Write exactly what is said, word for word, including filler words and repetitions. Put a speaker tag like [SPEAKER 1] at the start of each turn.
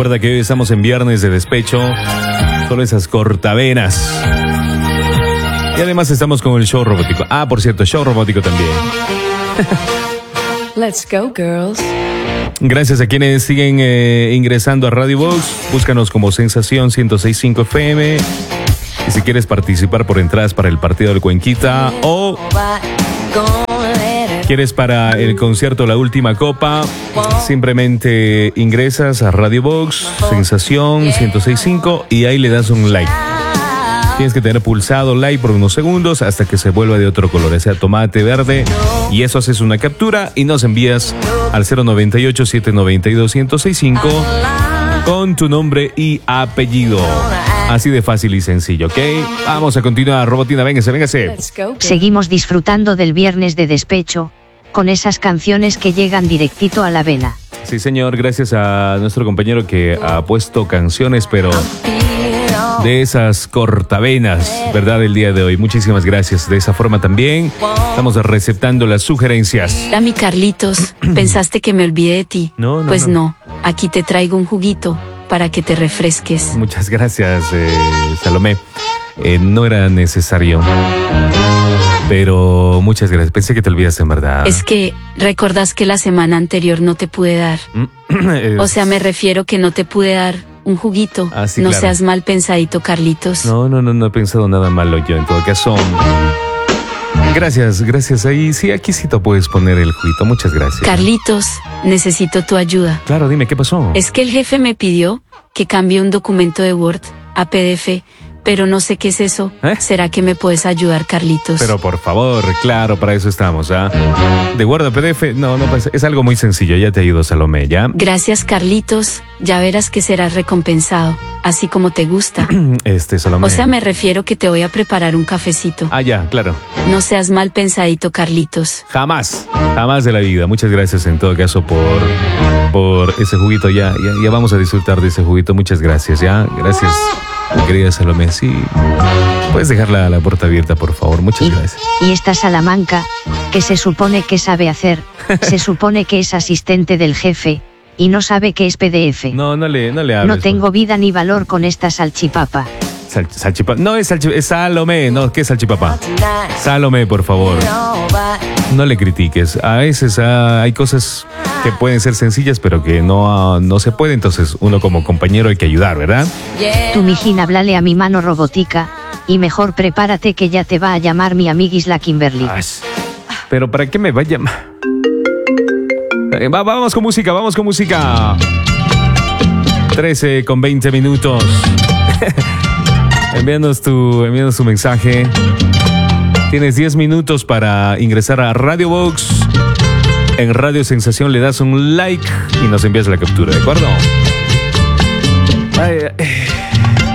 [SPEAKER 1] Recuerda que hoy estamos en viernes de despecho. Solo esas cortavenas. Y además estamos con el show robótico. Ah, por cierto, show robótico también.
[SPEAKER 2] Let's go, girls.
[SPEAKER 1] Gracias a quienes siguen eh, ingresando a Radio Box. Búscanos como Sensación ciento seis punto cinco F M. Y si quieres participar por entradas para el partido del Cuenquita o quieres para el concierto La Última Copa, simplemente ingresas a Radio Box, Sensación ciento seis punto cinco y ahí le das un like. Tienes que tener pulsado like por unos segundos hasta que se vuelva de otro color, sea tomate verde, y eso haces una captura y nos envías al cero noventa y ocho, setecientos noventa y dos, ciento sesenta y cinco con tu nombre y apellido. Así de fácil y sencillo, ¿ok? Vamos a continuar, Robotina, véngase, véngase.
[SPEAKER 3] Seguimos disfrutando del viernes de despecho, con esas canciones que llegan directito a la vena.
[SPEAKER 1] Sí, señor, gracias a nuestro compañero que ha puesto canciones, pero de esas cortavenas, ¿verdad? El día de hoy. Muchísimas gracias. De esa forma también estamos receptando las sugerencias.
[SPEAKER 4] Hola, mi Carlitos. ¿Pensaste que me olvidé de ti?
[SPEAKER 1] No, no,
[SPEAKER 4] Pues
[SPEAKER 1] no.
[SPEAKER 4] no. Aquí te traigo un juguito para que te refresques.
[SPEAKER 1] Muchas gracias, eh, Salomé. Eh, no era necesario. Pero muchas gracias. Pensé que te olvidaste, en verdad.
[SPEAKER 4] Es que, ¿recordás que la semana anterior no te pude dar?
[SPEAKER 1] Es-
[SPEAKER 4] O sea, me refiero que no te pude dar un juguito.
[SPEAKER 1] Ah, sí,
[SPEAKER 4] no
[SPEAKER 1] claro.
[SPEAKER 4] seas mal pensadito, Carlitos.
[SPEAKER 1] No, no, no, no he pensado nada malo yo. En todo caso, gracias, gracias. Ahí sí, aquí sí te puedes poner el juguito. Muchas gracias.
[SPEAKER 4] Carlitos, necesito tu ayuda.
[SPEAKER 1] Claro, dime, ¿qué pasó?
[SPEAKER 4] Es que el jefe me pidió que cambie un documento de Word a P D F, pero no sé qué es eso.
[SPEAKER 1] ¿Eh?
[SPEAKER 4] ¿Será que me puedes ayudar, Carlitos?
[SPEAKER 1] Pero por favor, claro, para eso estamos, ¿ah? ¿De Word a P D F? No, no, pues, es algo muy sencillo. Ya te ayudo, Salomé, ¿ya?
[SPEAKER 4] Gracias, Carlitos. Ya verás que serás recompensado, así como te gusta.
[SPEAKER 1] Este, Salomé.
[SPEAKER 4] O sea, me refiero que te voy a preparar un cafecito.
[SPEAKER 1] Ah, ya, claro.
[SPEAKER 4] No seas mal pensadito, Carlitos.
[SPEAKER 1] Jamás, jamás de la vida. Muchas gracias en todo caso por, por ese juguito. Ya, ya, ya vamos a disfrutar de ese juguito. Muchas gracias, ¿ya? Gracias, mi querida Salomé. Sí, puedes dejar la, la puerta abierta, por favor. Muchas
[SPEAKER 3] Y,
[SPEAKER 1] gracias.
[SPEAKER 3] y esta Salamanca, que se supone que sabe hacer, se supone que es asistente del jefe, y no sabe qué es P D F.
[SPEAKER 1] No, no le, no le hables.
[SPEAKER 3] No tengo vida ni valor con esta salchipapa.
[SPEAKER 1] Sal, salchipa- no, es, salchi- es Salomé. No, ¿qué es salchipapa? Salomé, por favor. No le critiques. A veces ah, hay cosas que pueden ser sencillas, pero que no, ah, no se puede. Entonces, uno como compañero hay que ayudar, ¿verdad?
[SPEAKER 3] Tu mijín, háblale a mi mano robótica, y mejor prepárate que ya te va a llamar mi amiguis la Kimberly.
[SPEAKER 1] Ay, pero ¿para qué me va a llamar? Eh, va- vamos con música, vamos con música. trece con veinte minutos. Envíanos tu, envíanos tu mensaje. Tienes diez minutos para ingresar a Radio Box. En Radio Sensación le das un like y nos envías la captura, ¿de acuerdo? Ay, ay.